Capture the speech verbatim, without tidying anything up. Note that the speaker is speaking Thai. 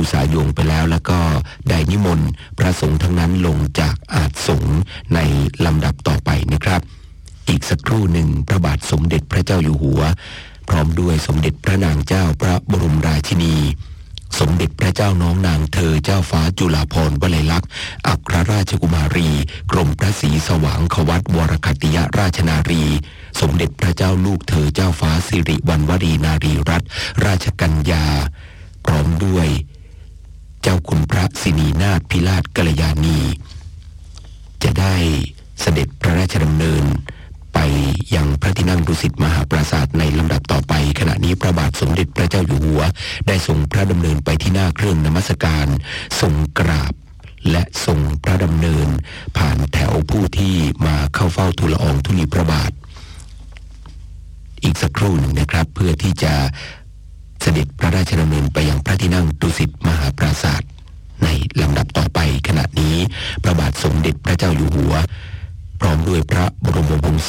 ภูษายงไปแล้วแล้วก็ได้นิมนต์พระสงฆ์ทั้งนั้นลงจากอาสงฆ์ในลำดับต่อไปนะครับอีกสักครู่หนึ่งพระบาทสมเด็จพระเจ้าอยู่หัวพร้อมด้วยสมเด็จพระนางเจ้าพระบรมราชินีสมเด็จพระเจ้าน้องนางเธอเจ้าฟ้าจุฬาภรณ์วลัยลักษณ์อัครราชกุมารีกรมพระศรีสว่างควัตวรคัตติยราชนารีสมเด็จพระเจ้าลูกเธอเจ้าฟ้าสิริวัณวรีนารีรัตนราชกัญญาพร้อมด้วยเจ้าคุณพระสินีนาถพิราชกัลยาณีจะได้เสด็จพระราชดำเนินไปยังพระที่นั่งดุสิตมหาปราสาทในลำดับต่อไปขณะนี้พระบาทสมเด็จพระเจ้าอยู่หัวได้ทรงพระดำเนินไปที่หน้าเครื่องนมัสการทรงกราบและทรงพระดำเนินผ่านแถวผู้ที่มาเข้าเฝ้าทูลละอองธุลีพระบาทอีกสักครู่หนึ่งนะครับเพื่อที่จะเสด็จพระราชดำเนินไปยังพระที่นั่งดุสิตมหาปราสาทในลำดับต่อไปขณะนี้พระบาทสมเด็จพระเจ้าอยู่หัวพร้อมด้วยพระบรมวง